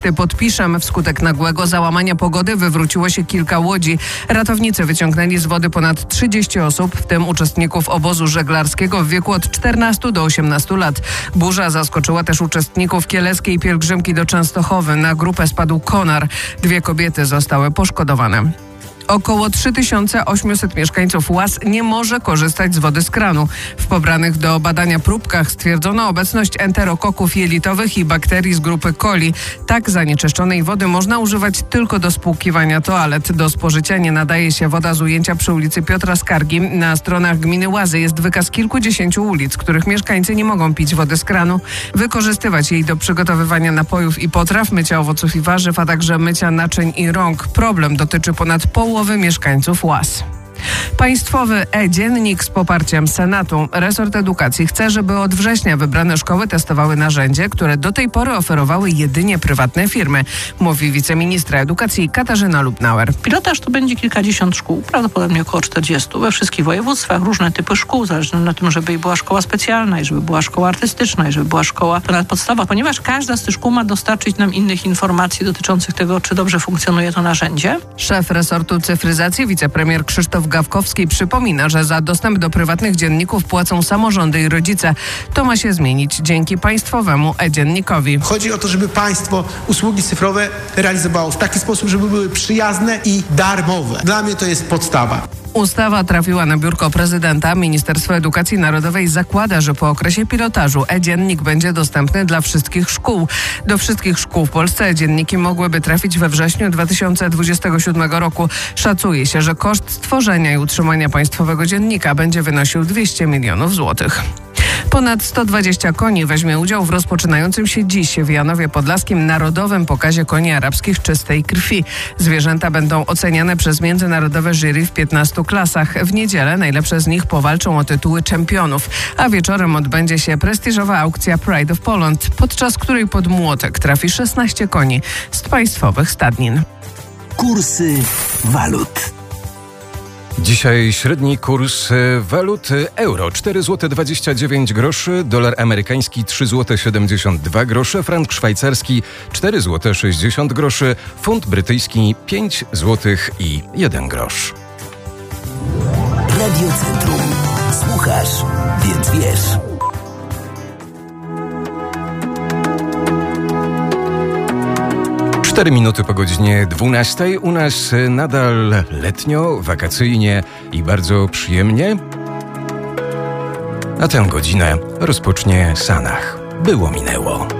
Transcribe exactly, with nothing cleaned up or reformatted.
mosty pod Piszem. Wskutek nagłego załamania pogody wywróciło się kilka łodzi. Ratownicy wyciągnęli z wody ponad trzydzieści osób, w tym uczestników obozu żeglarskiego w wieku od czternastu do osiemnastu lat. Burza zaskoczyła też uczestników kieleckiej pielgrzymki do Częstochowy. Na grupę spadł konar. Dwie kobiety zostały poszkodowane. Około trzy tysiące osiemset mieszkańców Łaz nie może korzystać z wody z kranu. W pobranych do badania próbkach stwierdzono obecność enterokoków jelitowych i bakterii z grupy coli. Tak zanieczyszczonej wody można używać tylko do spłukiwania toalet. Do spożycia nie nadaje się woda z ujęcia przy ulicy Piotra Skargi. Na stronach gminy Łazy jest wykaz kilkudziesięciu ulic, których mieszkańcy nie mogą pić wody z kranu, wykorzystywać jej do przygotowywania napojów i potraw, mycia owoców i warzyw, a także mycia naczyń i rąk. Problem dotyczy ponad połowy mieszkańców Łaz. Państwowy e-dziennik z poparciem Senatu. Resort Edukacji chce, żeby od września wybrane szkoły testowały narzędzie, które do tej pory oferowały jedynie prywatne firmy, mówi wiceministra edukacji Katarzyna Lubnauer. Pilotaż to będzie kilkadziesiąt szkół, prawdopodobnie około czterdziestu we wszystkich województwach, różne typy szkół, zależnie na tym, żeby była szkoła specjalna i żeby była szkoła artystyczna i żeby była szkoła ponadpodstawowa, ponieważ każda z tych szkół ma dostarczyć nam innych informacji dotyczących tego, czy dobrze funkcjonuje to narzędzie. Szef resortu cyfryzacji, wicepremier Krzysztof Gawkowski przypomina, że za dostęp do prywatnych dzienników płacą samorządy i rodzice. To ma się zmienić dzięki państwowemu e-dziennikowi. Chodzi o to, żeby państwo usługi cyfrowe realizowało w taki sposób, żeby były przyjazne i darmowe. Dla mnie to jest podstawa. Ustawa trafiła na biurko prezydenta. Ministerstwo Edukacji Narodowej zakłada, że po okresie pilotażu e-dziennik będzie dostępny dla wszystkich szkół. Do wszystkich szkół w Polsce e-dzienniki mogłyby trafić we wrześniu dwa tysiące dwudziestego siódmego roku. Szacuje się, że koszt stworzenia i utrzymania państwowego dziennika będzie wynosił dwieście milionów złotych. Ponad sto dwadzieścia koni weźmie udział w rozpoczynającym się dziś w Janowie Podlaskim Narodowym Pokazie Koni Arabskich Czystej Krwi. Zwierzęta będą oceniane przez międzynarodowe jury w piętnastu klasach. W niedzielę najlepsze z nich powalczą o tytuły czempionów, a wieczorem odbędzie się prestiżowa aukcja Pride of Poland, podczas której pod młotek trafi szesnaście koni z państwowych stadnin. Kursy walut. Dzisiaj średni kurs walut: euro cztery złote dwadzieścia dziewięć groszy, dolar amerykański trzy złote siedemdziesiąt dwa grosze, frank szwajcarski cztery złote sześćdziesiąt groszy, funt brytyjski pięć złotych i jeden grosz. Radio Centrum. Słuchasz, więc wiesz. Cztery minuty po godzinie dwunastej. U nas nadal letnio, wakacyjnie i bardzo przyjemnie. A tę godzinę rozpocznie Sanach. Było minęło.